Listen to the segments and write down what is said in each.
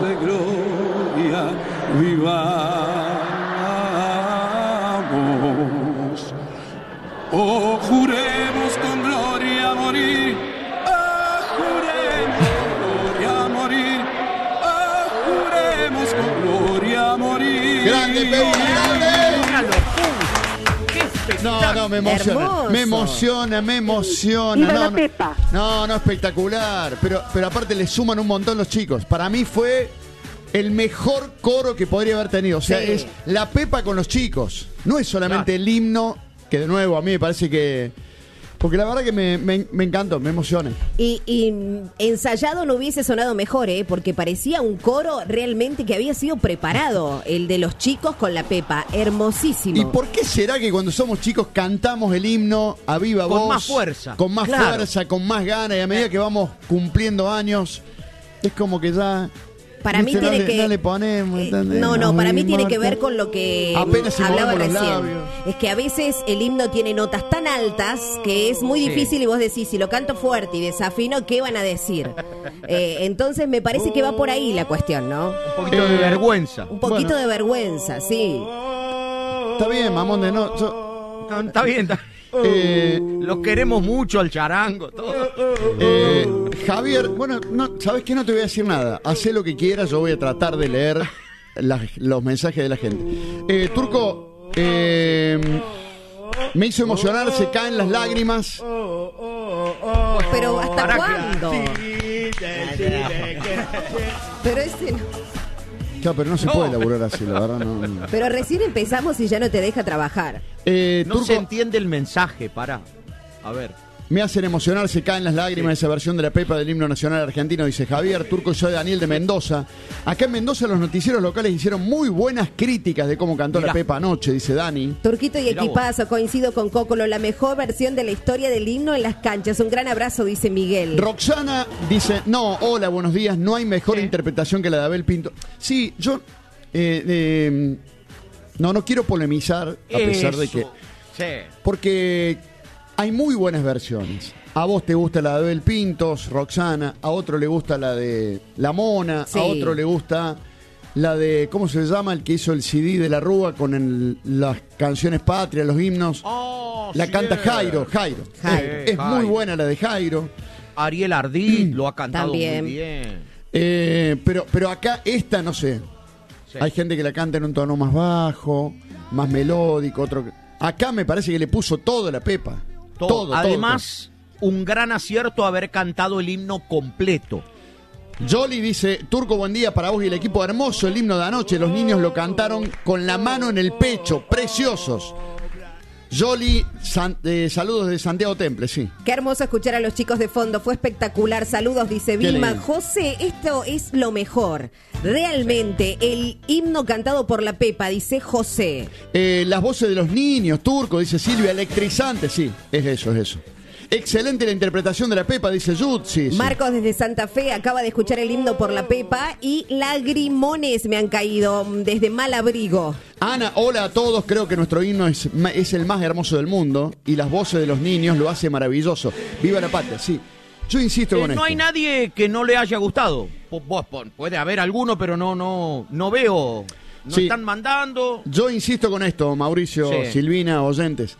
de gloria vivamos. Oh, juremos con gloria a morir. Oh, juremos con gloria a morir. Oh, juremos con gloria a morir. ¡Grande, Pepe, grande! Una locura. ¡Qué espectáculo! No, me emociona. Hermoso. Me emociona. Viva la Pepa. No, espectacular. Pero aparte le suman un montón los chicos. Para mí fue el mejor coro que podría haber tenido. O sea, Sí. es la Pepa con los chicos. No es solamente el himno, que de nuevo a mí me parece que... Porque la verdad que me encantó, me emociona. Y ensayado no hubiese sonado mejor, porque parecía un coro realmente que había sido preparado, el de los chicos con la Pepa, hermosísimo. ¿Y por qué será que cuando somos chicos cantamos el himno a viva voz? Con más fuerza. Con más Claro. fuerza, con más ganas, y a medida que vamos cumpliendo años, es como que ya... Para mí ¿viste? tiene que... No le ponemos... ¿entendés? No, para mí tiene que Marta. ver con lo que Apenas si hablaba movemos los recién. labios. Es que a veces el himno tiene notas tan altas que es muy Sí. difícil y vos decís, si lo canto fuerte y desafino, ¿qué van a decir? Entonces me parece que va por ahí la cuestión, ¿no? Un poquito de vergüenza. Un poquito Bueno. de vergüenza, sí. Está bien, mamón de no... No, está bien. Lo queremos mucho al charango, todo. Javier, bueno, no, ¿sabes qué? No te voy a decir nada. Hacé lo que quieras, yo voy a tratar de leer los mensajes de la gente. Turco, me hizo emocionar, se caen las lágrimas. Pero ¿hasta ¿Para cuándo? Pero ese no. Claro, pero no se puede laburar así, la verdad. No. Pero recién empezamos y ya no te deja trabajar. No Turco, se entiende el mensaje, para. A ver. me hacen emocionar, se caen las lágrimas esa versión de la Pepa del himno nacional argentino, dice Javier. Turco, soy Daniel de Mendoza. Acá en Mendoza los noticieros locales hicieron muy buenas críticas de cómo cantó Mirá. la Pepa anoche, dice Dani. Turquito y Mirá vos. equipazo, coincido con Cócolo, la mejor versión de la historia del himno en las canchas. Un gran abrazo, dice Miguel. Roxana dice, no, hola, buenos días, no hay mejor interpretación que la de Abel Pinto. Sí, yo no quiero polemizar, a pesar de que... Eso. Sí. Porque hay muy buenas versiones. A vos te gusta la de Abel Pintos, Roxana, a otro le gusta la de La Mona, Sí. a otro le gusta la de, ¿cómo se llama? El que hizo el CD de La Rúa con las canciones patrias, los himnos. Oh, La sí. canta Jairo. Jairo. Es muy Jairo. buena la de Jairo. Ariel Ardí lo ha cantado También. muy bien. Pero acá esta, no sé. Sí. Hay gente que la canta en un tono más bajo, más melódico, otro... Acá me parece que le puso todo la Pepa. Todo. Además, un gran acierto haber cantado el himno completo. Jolly dice, Turco, buen día para vos y el equipo. Hermoso el himno de anoche. Los niños lo cantaron con la mano en el pecho. Preciosos. Jolly, saludos de Santiago Temple, sí. Qué hermoso escuchar a los chicos de fondo, fue espectacular. Saludos, dice Qué Vilma. lindo. José, esto es lo mejor. Realmente, el himno cantado por la Pepa, dice José. Las voces de los niños, Turco, dice Silvia, electrizante, sí. Es eso. Excelente la interpretación de la Pepa, dice Jud, sí. Marcos desde Santa Fe acaba de escuchar el himno por la Pepa y lagrimones me han caído desde Malabrigo. Ana, hola a todos. Creo que nuestro himno es el más hermoso del mundo y las voces de los niños lo hace maravilloso. Viva la patria, sí. Yo insisto con esto. No hay nadie que no le haya gustado. Puede haber alguno, pero no veo. No Sí. están mandando. Yo insisto con esto, Mauricio, Sí. Silvina, oyentes.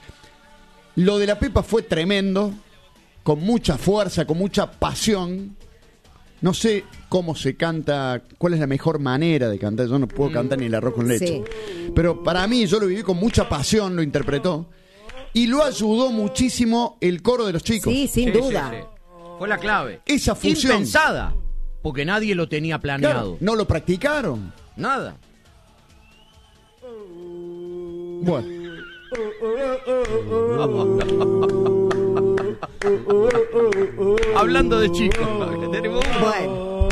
Lo de la Pepa fue tremendo, con mucha fuerza, con mucha pasión. No sé cómo se canta, cuál es la mejor manera de cantar. Yo no puedo cantar ni el arroz con leche. Sí. Pero para mí, yo lo viví con mucha pasión, lo interpretó. Y lo ayudó muchísimo el coro de los chicos. Sí, sin duda. Sí. Fue la clave. Esa fusión. Impensada, porque nadie lo tenía planeado. Claro, no lo practicaron. Nada. Bueno. Hablando de chicos. Tenemos un- Bueno.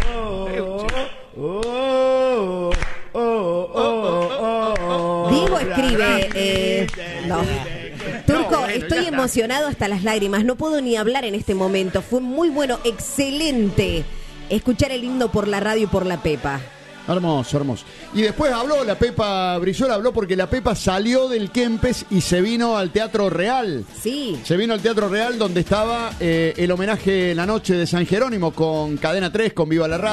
Diego escribe, no. Turco, estoy emocionado hasta las lágrimas, no puedo ni hablar en este momento, fue muy bueno, excelente escuchar el himno por la radio y por la Pepa. Hermoso. Y después habló la Pepa Brizuela, habló porque la Pepa salió del Kempes y se vino al Teatro Real. Sí. Se vino al Teatro Real donde estaba el homenaje la noche de San Jerónimo con Cadena 3, con Viva la Radio.